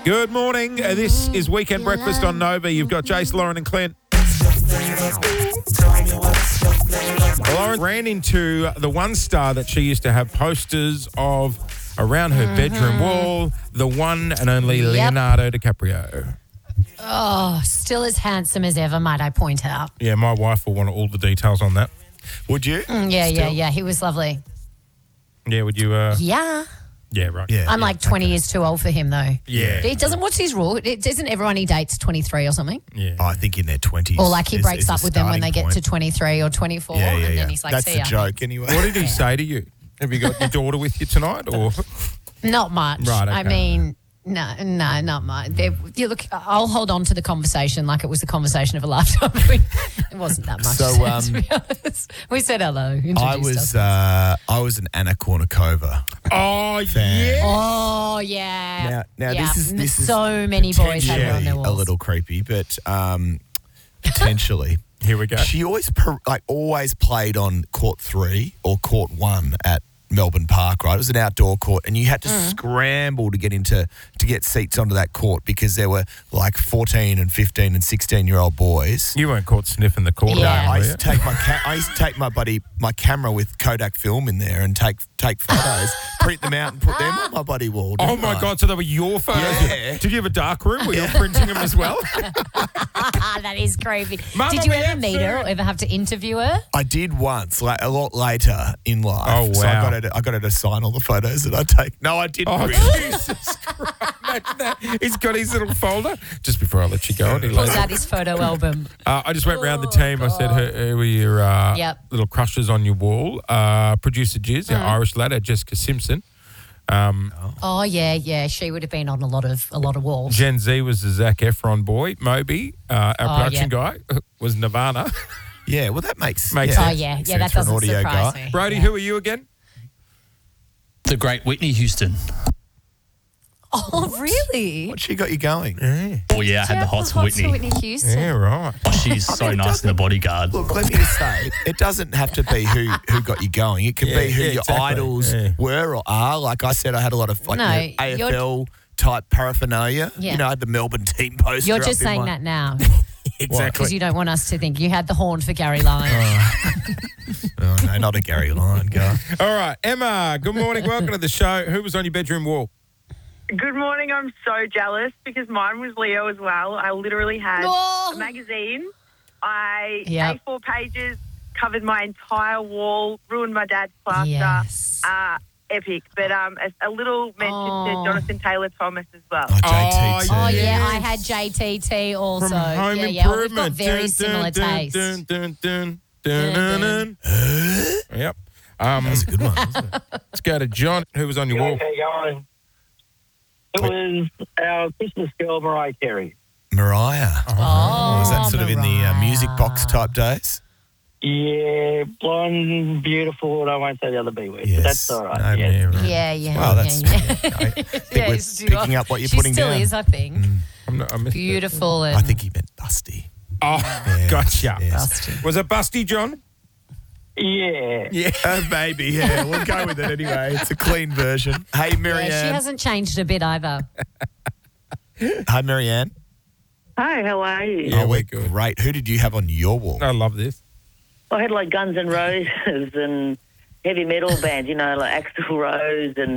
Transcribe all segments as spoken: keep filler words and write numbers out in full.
Good morning. Uh, This is Weekend Breakfast on Nova. You've got Jace, Lauren and Clint. Lauren ran into the one star that she used to have posters of around her mm-hmm. bedroom wall, the one and only yep. Leonardo DiCaprio. Oh, still as handsome as ever, might I point out. Yeah, my wife will want all the details on that. Would you? Mm, yeah, still? yeah, yeah. He was lovely. Yeah, would you? Uh... Yeah. Yeah, right. Yeah, I'm yeah, like twenty okay. years too old for him, though. Yeah. He doesn't, what's his rule? It, isn't everyone he dates twenty-three or something? Yeah. Oh, I think in their twenties. Or like he is, breaks is up with them when they point. get to twenty-three or twenty-four. Yeah, yeah, and yeah. then he's like, That's see the ya. joke anyway. What did he say to you? Have you got your daughter with you tonight? Or Not much. Right, okay. I mean, no, no, not much. They're, you look, I'll hold on to the conversation like it was the conversation of a lifetime. It wasn't that much. So, um, to be honest. We said hello. I was uh, I was an Anna Kournikova. Oh, fan. yeah. Oh, yeah. Now, now yeah. this is this is so many boys have her on their walls. A little creepy, but um, potentially. Here we go. She always per, like always played on court three or court one at Melbourne Park, right? It was an outdoor court, and you had to mm. scramble to get into to get seats onto that court because there were like fourteen and fifteen and sixteen year old boys. You weren't caught sniffing the court. Yeah. No, I used to take my ca- I used to take my buddy my camera with Kodak film in there and take take photos, print them out, and put them on my buddy wall. Oh my I? God! So they were your photos. Yeah. Did you have a dark room where you're printing them as well? That is creepy. Mama, did you we ever have meet her or ever have to interview her? I did once, like a lot later in life. Oh, wow. So I got her to, I got her to sign all the photos that I take. No, I didn't. Oh, really. Jesus Christ. Imagine that. He's got his little folder. Just before I let you go. He Pulls out his photo album. Uh, I just went round the team. I said, who, who were your uh, Yep. little crushes on your wall? Uh, producer Jiz, our Irish lad, Jessica Simpson. Um, Oh yeah, yeah. She would have been on a lot of a lot of walls. Gen Z was the Zac Efron boy. Moby, uh, our Oh, production yeah. guy, was Nirvana. Yeah, well, that makes, Makes yeah, Oh yeah, makes yeah. That sense for an doesn't audio surprise guy. me. Brody, Yeah. who are you again? The great Whitney Houston. Oh really? What she got you going? Yeah, Oh, yeah, I had the hots for Whitney. Whitney Houston. yeah right. Oh, she's so nice in The Bodyguard. Look, let me just say, it doesn't have to be who, who got you going. It can Yeah, be who yeah, your exactly. idols Yeah. were or are. Like I said, I had a lot of like, No, you know, A F you're- L type paraphernalia. Yeah. You know, I had the Melbourne team poster. You're up just in saying my- that now Exactly. because you don't want us to think you had the horn for Gary Lyon. Oh, no, not a Gary Lyon guy. All right, Emma, good morning. Welcome to the show. Who was on your bedroom wall? Good morning. I'm so jealous because mine was Leo as well. I literally had Oh. a magazine. I Yep. A four pages, covered my entire wall, ruined my dad's plaster. Yes. Uh, epic. But um, a, a little mention Oh. to Jonathan Taylor Thomas as well. Oh, J T T. Oh, Oh yeah, Yes. I had J T T also. From Home yeah, yeah. We've got Improvement. very Dun, similar dun, taste. Dun, dun, dun, Dun, dun, dun, dun. dun. Yep. Um, That was a good one, wasn't it? let's go to John. Who was on your wall? Okay, going. It was our Christmas girl, Mariah Carey. Mariah. Oh, Was that sort of in the uh, music box Mariah. type days? Yeah, blonde, beautiful, and I won't say the other B word. Yes. But that's all right. No, yeah. yeah, right. Yeah, yeah. Wow, that's. yeah, I yeah. think Yeah, we're she- picking up what you're she putting still down. is, I think. I'm not, I missed it. Beautiful and I think he meant busty. Oh, Yeah. gotcha. Yes. busty. Was it Busty, John? Yeah. Yeah, uh, maybe. Yeah, we'll go with it anyway. It's a clean version. Hey, Marianne. Yeah, she hasn't changed a bit either. Hi, Marianne. Hi, how are you? Yeah, oh, we're we're good. great. Who did you have on your wall? I love this. I had like Guns N' Roses and heavy metal bands, you know, like Axl Rose and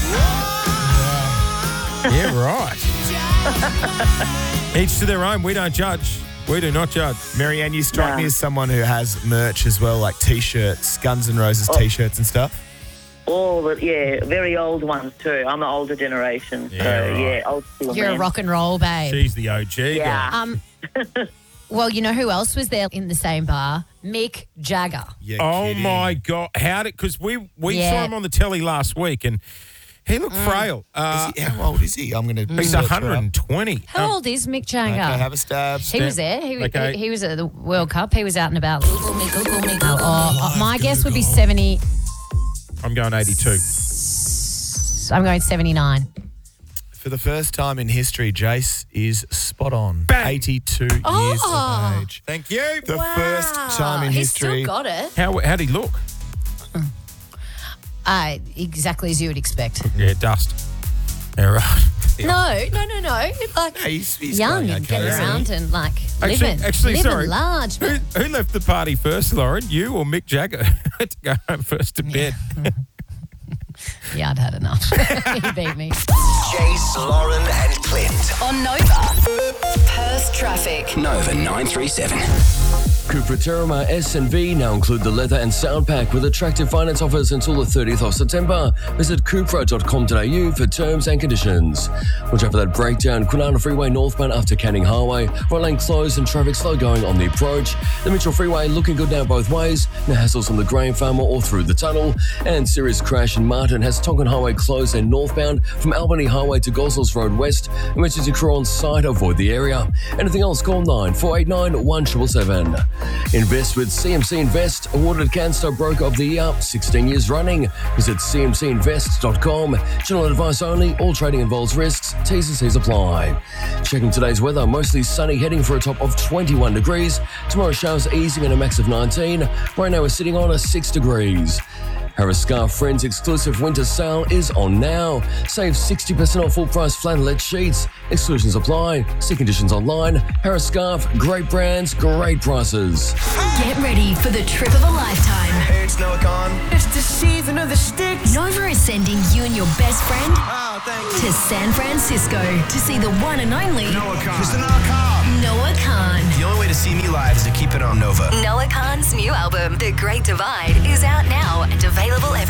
Yeah, right. Each to their own. We don't judge. We do not judge. Marianne, you strike No. me as someone who has merch as well, like T-shirts, Guns N' Roses Oh. T-shirts and stuff. all the, yeah, very old ones too. I'm the older generation. Yeah, so, right. yeah, old school. You're a man. rock and roll babe. She's the O G. Yeah. Um, well, you know who else was there in the same bar? Mick Jagger. Yeah, Oh kidding. my God! How did? Because we we Yeah. saw him on the telly last week, and he looked frail. Uh, Is he, how old is he? I'm going to. he's one hundred twenty. How old is Mick Jagger? Okay, have a stab. He was there. He, Okay. he, he was at the World Cup. He was out and about. Oh, oh, my guess would be seventy. I'm going eighty-two. I'm going seventy-nine. For the first time in history, Jace is spot on. Bang. eighty-two Oh. years of age. Thank you. The first time in He's history. still got it. How how'd he look? Uh, exactly as you would expect. Yeah, dust. Yeah, right. No, no, no, no. Like He's, he's young going and okay, get isn't he? around and like Actually, living, actually, living sorry. large. Who, who left the party first, Lauren? You or Mick Jagger? Had to go home first to bed. Yeah, I'd had enough. He beat me. Jace, Lauren, and Clint. On Nova. Perth traffic. Nova nine three seven. Cupra Terramar S and V now include the leather and sound pack with attractive finance offers until the thirtieth of September. Visit cupra dot com dot a u for terms and conditions. Watch out for that breakdown. Kwinana Freeway northbound after Canning Highway. Right lane closed and traffic slow going on the approach. The Mitchell Freeway looking good now both ways. No hassles from the grain farmer or through the tunnel. And serious crash in Martin has Tonkin Highway closed and northbound from Albany Highway to Gossells Road West. Emergency crew on site, avoid the area. Anything else, call nine four eight nine one seven seven. Invest with C M C Invest, awarded Canstar Broker of the Year, sixteen years running. Visit c m c invest dot com. General advice only, all trading involves risks, T's and C's apply. Checking today's weather, mostly sunny, heading for a top of twenty-one degrees. Tomorrow showers easing and a max of nineteen. Right now we're sitting on a six degrees. Harris Scarf Friends exclusive winter sale is on now. Save sixty percent off full price flannelette sheets. Exclusions apply. See conditions online. Harris Scarf, great brands, great prices. Get ready for the trip of a lifetime. Hey, it's Noah Khan. It's the season of the sticks. Nova is sending you and your best friend Oh, thank you. to San Francisco to see the one and only Noah Khan. Mister Noah Khan. Noah Khan. The only way to see me live is to keep it on Nova. Noah Khan's new album, The Great Divide, is out now and available everywhere.